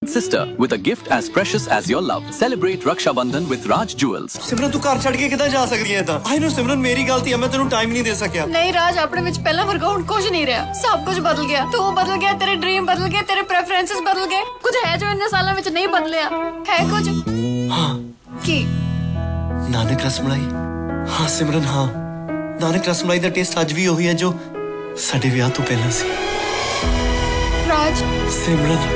sister with a gift as precious as your love. Celebrate Raksha Bandhan with Raj Jewels. सिमरन तू घर छड़ के किदा जा सकदी है ਤਾਂ आई नो सिमरन मेरी गलती है मैं तेनू टाइम नहीं दे सकिया नहीं राज अपने विच पहला वर्गा हुन कुछ नहीं रहा सब कुछ बदल गया तू बदल गया तेरे ड्रीम बदल गए तेरे प्रेफरेंसेस बदल गए कुछ है जो इन सालों विच नहीं बदलिया है कुछ हां की नानक रसमलाई हां सिमरन हां नानक रसमलाई दा टेस्ट आज भी वही है जो साडे विआह तो पहला सी राज सिमरन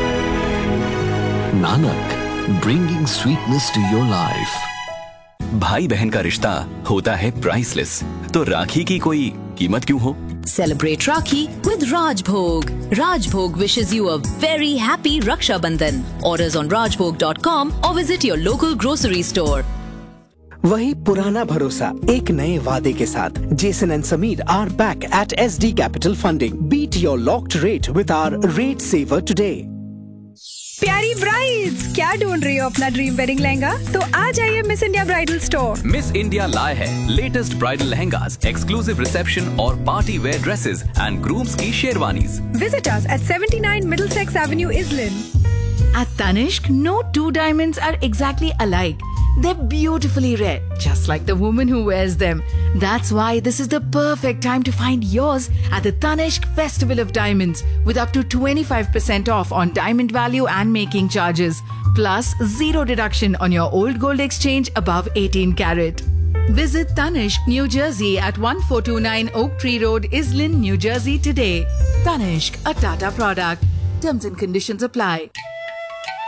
Nanak bringing sweetness to your life. भाई बहन का रिश्ता होता है प्राइसलेस, तो राखी की कोई कीमत क्यों हो? Celebrate Rakhi with Rajbhog. Rajbhog wishes you a very happy Raksha Bandhan. Orders on rajbhog.com or visit your local grocery store. वही पुराना भरोसा एक नए वादे के साथ Jason and Sameer are back at SD Capital Funding. Beat your locked rate with our rate saver today. प्यारी brides, क्या ढूंढ रही हो अपना ड्रीम वेडिंग लहंगा? तो आ जाइए miss India bridal store. Miss India लाए है latest bridal lehengas, exclusive reception और party wear dresses and grooms की sherwanis. Visit us at 79 Middlesex Avenue, Islin. At Tanishq, no two diamonds are exactly alike. They're beautifully red, just like the woman who wears them. That's why this is the perfect time to find yours at the Tanishq Festival of Diamonds with up to 25% off on diamond value and making charges, plus 0 deduction on your old gold exchange above 18 carat. Visit Tanishq, New Jersey at 1429 Oak Tree Road, Islin, New Jersey today. Tanishq, a Tata product. Terms and conditions apply.